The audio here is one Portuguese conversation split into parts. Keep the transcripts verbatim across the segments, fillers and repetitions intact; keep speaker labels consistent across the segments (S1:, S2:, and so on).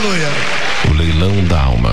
S1: Aleluia.
S2: O leilão da alma.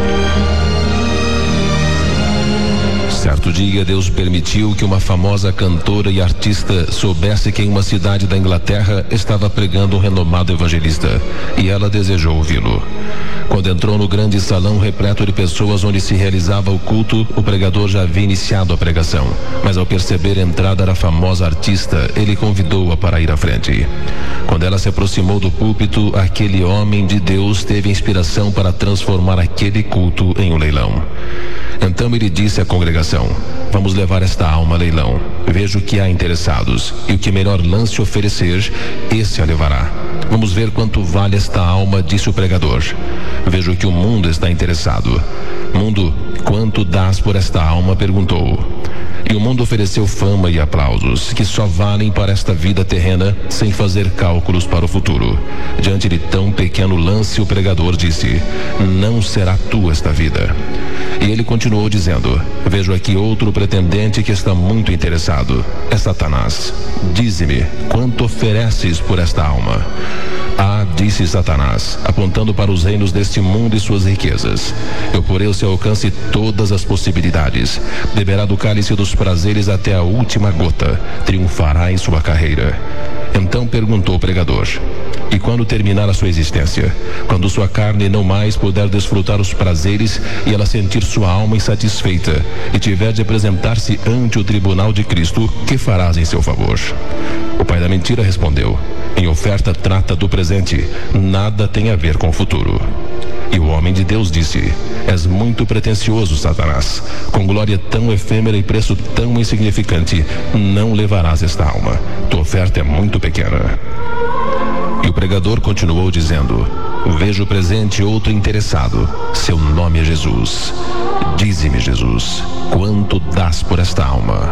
S2: Certo dia, Deus permitiu que uma famosa cantora e artista soubesse que em uma cidade da Inglaterra estava pregando um renomado evangelista, e ela desejou ouvi-lo. Quando entrou no grande salão repleto de pessoas onde se realizava o culto, o pregador já havia iniciado a pregação, mas ao perceber a entrada da famosa artista, ele convidou-a para ir à frente. Quando ela se aproximou do púlpito, aquele homem de Deus teve inspiração para transformar aquele culto em um leilão. Então ele disse à congregação: vamos levar esta alma a leilão. Veja o que há interessados, e o que melhor lance oferecer, esse a levará. Vamos ver quanto vale esta alma, disse o pregador. Veja o que o mundo está interessado. Mundo, quanto dás por esta alma? Perguntou. E o mundo ofereceu fama e aplausos, que só valem para esta vida terrena, sem fazer cálculos para o futuro. Diante de tão pequeno lance, o pregador disse: não será tua esta vida. E ele continuou dizendo: vejo aqui outro pretendente que está muito interessado. É Satanás. Dize-me, quanto ofereces por esta alma? Ah, disse Satanás, apontando para os reinos deste mundo e suas riquezas. Eu porei ao seu alcance todas as possibilidades. Beberá do cálice dos prazeres até a última gota. Triunfará em sua carreira. Então perguntou o pregador: e quando terminar a sua existência? Quando sua carne não mais puder desfrutar os prazeres e ela sentir sua alma insatisfeita e tiver de apresentar-se ante o tribunal de Cristo, que farás em seu favor? O pai da mentira respondeu: em oferta trata do presente, nada tem a ver com o futuro. E o homem de Deus disse: és muito pretensioso, Satanás. Com glória tão efêmera e preço tão insignificante, não levarás esta alma. Tua oferta é muito pequena. E o pregador continuou dizendo: vejo presente outro interessado. Seu nome é Jesus. Dize-me, Jesus, quanto dás por esta alma?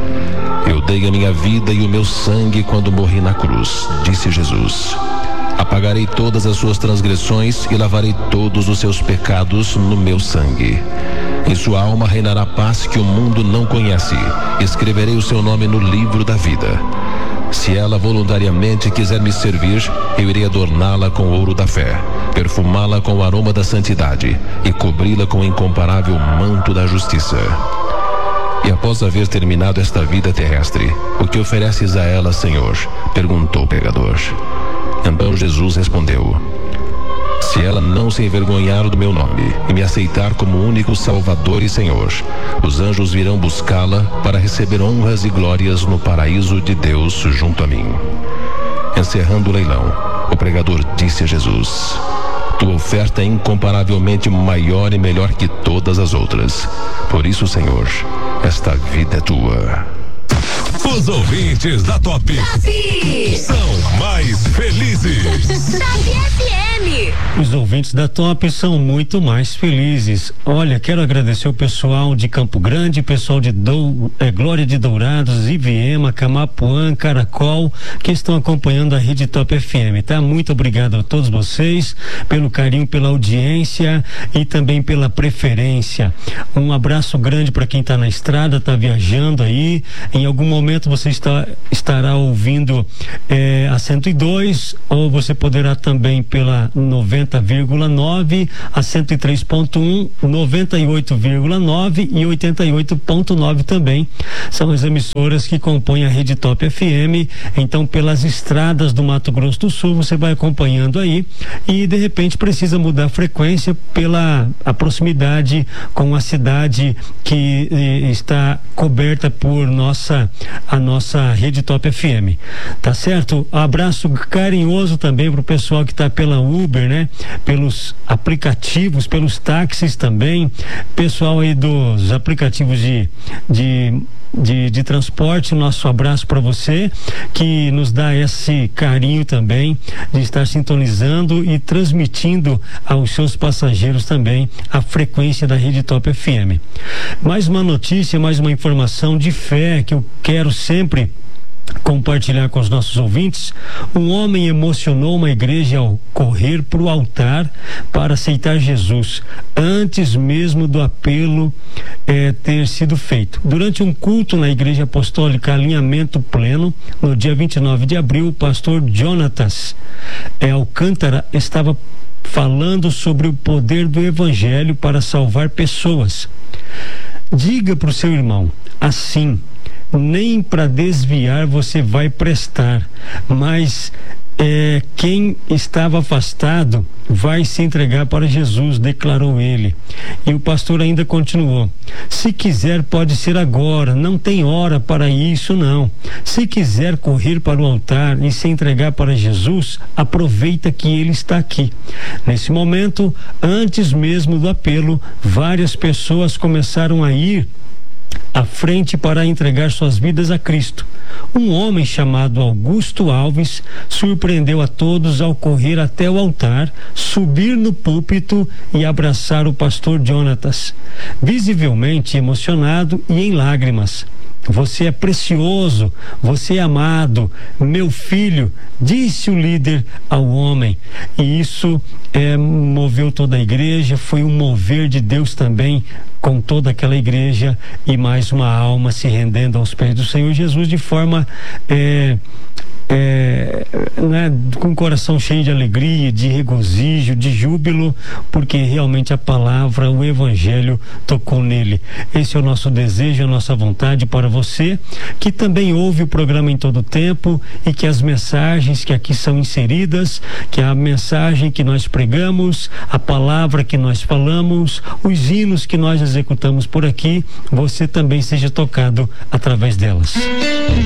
S2: Eu dei a minha vida e o meu sangue quando morri na cruz, disse Jesus. Apagarei todas as suas transgressões e lavarei todos os seus pecados no meu sangue. Em sua alma reinará paz que o mundo não conhece. Escreverei o seu nome no livro da vida. Se ela voluntariamente quiser me servir, eu irei adorná-la com o ouro da fé, perfumá-la com o aroma da santidade e cobri-la com o incomparável manto da justiça. E após haver terminado esta vida terrestre, o que ofereces a ela, Senhor? Perguntou o pregador. Então Jesus respondeu: se ela não se envergonhar do meu nome e me aceitar como único Salvador e Senhor, os anjos virão buscá-la para receber honras e glórias no paraíso de Deus junto a mim. Encerrando o leilão, o pregador disse a Jesus: tua oferta é incomparavelmente maior e melhor que todas as outras. Por isso, Senhor, esta vida é tua.
S3: Os ouvintes da Top, Top são mais felizes.
S4: Top F M.
S5: Os ouvintes da Top são muito mais felizes. Olha, quero agradecer o pessoal de Campo Grande, pessoal de Dou, é, Glória de Dourados, Iviema, Camapuã, Caracol, que estão acompanhando a Rede Top F M, tá? Muito obrigado a todos vocês pelo carinho, pela audiência e também pela preferência. Um abraço grande para quem está na estrada, está viajando aí. Em algum momento você está, estará ouvindo é, a cento e dois, ou você poderá também pela noventa vírgula nove, a cento e três ponto um, noventa e oito vírgula nove e oitenta e oito ponto nove também. São as emissoras que compõem a Rede Top F M. Então, pelas estradas do Mato Grosso do Sul, você vai acompanhando aí e de repente precisa mudar a frequência pela a proximidade com a cidade que eh, está coberta por nossa a nossa Rede Top F M, tá certo? Abraço carinhoso também pro pessoal que tá pela Uber, né? Pelos aplicativos, pelos táxis também, pessoal aí dos aplicativos de de De, de transporte. Nosso abraço para você que nos dá esse carinho também de estar sintonizando e transmitindo aos seus passageiros também a frequência da Rede Top F M. Mais uma notícia, mais uma informação de fé que eu quero sempre compartilhar com os nossos ouvintes. Um homem emocionou uma igreja ao correr para o altar para aceitar Jesus, antes mesmo do apelo eh, ter sido feito. Durante um culto na Igreja Apostólica Alinhamento Pleno, no dia vinte e nove de abril, o pastor Jonatas eh, Alcântara estava falando sobre o poder do evangelho para salvar pessoas. Diga para o seu irmão, assim, nem para desviar você vai prestar, mas é, quem estava afastado vai se entregar para Jesus, declarou ele. E o pastor ainda continuou: se quiser pode ser agora, não tem hora para isso não. Se quiser correr para o altar e se entregar para Jesus, aproveita que ele está aqui. Nesse momento, antes mesmo do apelo, várias pessoas começaram a ir à frente para entregar suas vidas a Cristo. Um homem chamado Augusto Alves surpreendeu a todos ao correr até o altar, subir no púlpito e abraçar o pastor Jonatas, visivelmente emocionado e em lágrimas. Você é precioso, você é amado, meu filho, disse o líder ao homem. E isso é, moveu toda a igreja, foi um mover de Deus também com toda aquela igreja, e mais uma alma se rendendo aos pés do Senhor Jesus de forma é, é, né, com o coração cheio de alegria, de regozijo, de júbilo, porque realmente a palavra, o evangelho tocou nele. Esse é o nosso desejo, a nossa vontade para você, que também ouve o programa em todo tempo, e que as mensagens que aqui são inseridas, que a mensagem que nós pregamos, a palavra que nós falamos, os hinos que nós executamos por aqui, você também seja tocado através delas.